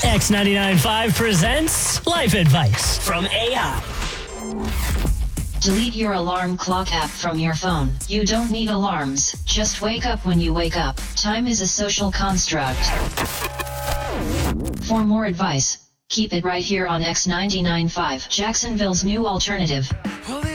X99.5 presents Life Advice from AI. Delete your alarm clock app from your phone. You don't need alarms. Just wake up when you wake up. Time is a social construct. For more advice, keep it right here on X99.5, Jacksonville's new alternative.